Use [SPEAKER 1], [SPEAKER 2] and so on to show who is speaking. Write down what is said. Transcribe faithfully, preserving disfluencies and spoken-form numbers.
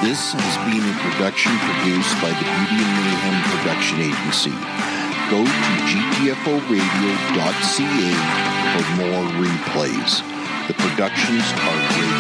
[SPEAKER 1] This has been a production produced by the Beauty and Mayhem Production Agency. Go to g t f o radio dot c a for more replays. The productions are radio.